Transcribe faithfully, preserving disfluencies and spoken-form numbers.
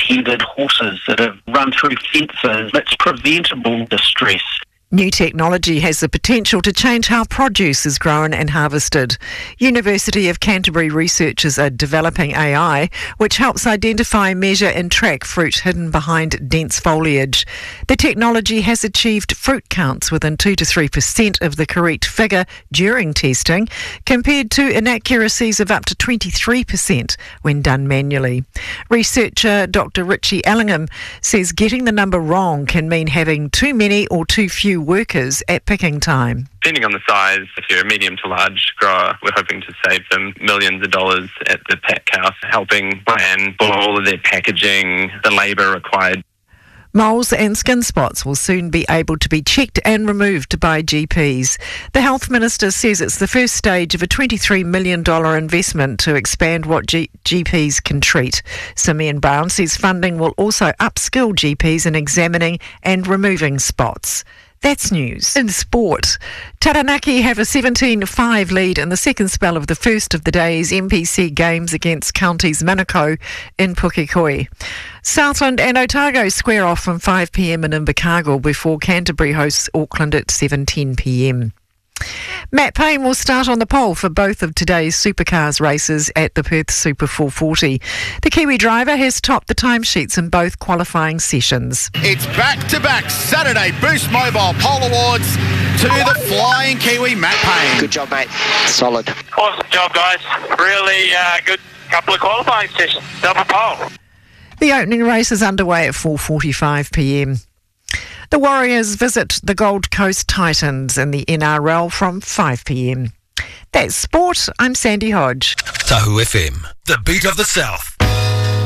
red-headed horses that have run through fences. It's preventable distress. New technology has the potential to change how produce is grown and harvested. University of Canterbury researchers are developing A I, which helps identify, measure and track fruit hidden behind dense foliage. The technology has achieved fruit counts within two to three percent of the correct figure during testing, compared to inaccuracies of up to twenty-three percent when done manually. Researcher Doctor Richie Ellingham says getting the number wrong can mean having too many or too few workers at picking time. Depending on the size, if you're a medium to large grower, we're hoping to save them millions of dollars at the pack house, helping plan for all of their packaging, the labour required. Moles and skin spots will soon be able to be checked and removed by G Ps. The Health Minister says it's the first stage of a twenty-three million dollars investment to expand what G- GPs can treat. Simeon Brown says funding will also upskill G Ps in examining and removing spots. That's news. In sport, Taranaki have a seventeen five lead in the second spell of the first of the day's M P C games against Counties Manukau in Pukekohe. Southland and Otago square off from five p.m. in Invercargill before Canterbury hosts Auckland at seven ten p.m. Matt Payne will start on the pole for both of today's supercars races at the Perth Super four forty. The Kiwi driver has topped the timesheets in both qualifying sessions. It's back-to-back Saturday Boost Mobile Pole Awards to the Flying Kiwi Matt Payne. Good job, mate. Solid. Awesome job, guys. Really uh, good couple of qualifying sessions. Double pole. The opening race is underway at four forty-five p.m. The Warriors visit the Gold Coast Titans in the N R L from five p.m. That's sport. I'm Sandy Hodge. Tahu F M, the beat of the South.